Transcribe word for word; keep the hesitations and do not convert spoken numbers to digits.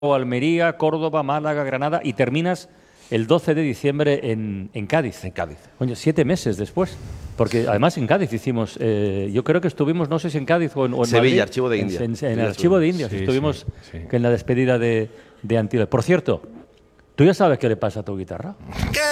Almería, Córdoba, Málaga, Granada y terminas el doce de diciembre en, en Cádiz. En Cádiz. Coño, siete meses después. Porque además en Cádiz hicimos, eh, yo creo que estuvimos, no sé si en Cádiz o en, o en Sevilla, Madrid, Archivo de Indias. En, en, en el Archivo de Indias Sí, estuvimos sí, sí. en la despedida de, de Antilles. Por cierto, ¿tú ya sabes qué le pasa a tu guitarra? ¿Qué